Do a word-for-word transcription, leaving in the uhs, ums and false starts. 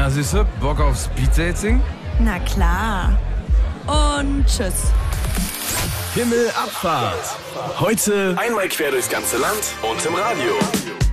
Na süße, Bock auf Speeddating? Na klar. Und tschüss. Himmelabfahrt. Heute einmal quer durchs ganze Land und im Radio.